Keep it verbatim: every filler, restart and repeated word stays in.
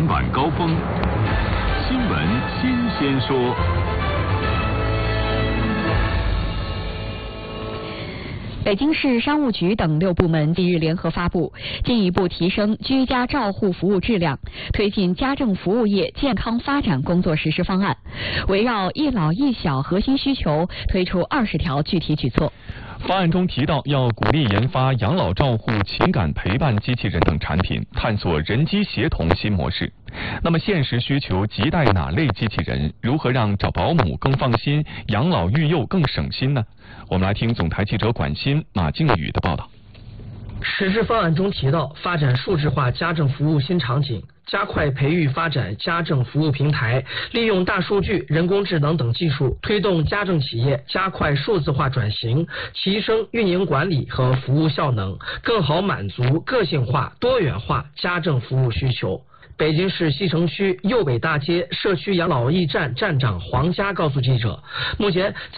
晚高峰，新闻新鲜说。 北京市商务局等六部门近日联合发布《进一步提升居家照护服务质量，推进家政服务业健康发展工作实施方案》，围绕一老一小核心需求，推出二十条具体举措。 方案中提到，要鼓励研发养老照护、情感陪伴机器人等产品，探索人机协同新模式。那么，现实需求亟待哪类机器人？如何让找保姆更放心，养老育幼更省心呢？我们来听总台记者管欣、马静宇的报道。 实施方案中提到，发展数字化家政服务新场景，加快培育发展家政服务平台，利用大数据、人工智能等技术，推动家政企业加快数字化转型，提升运营管理和服务效能，更好满足个性化、多元化家政服务需求。北京市西城区右北大街社区养老驿站站长黄佳告诉记者，目前在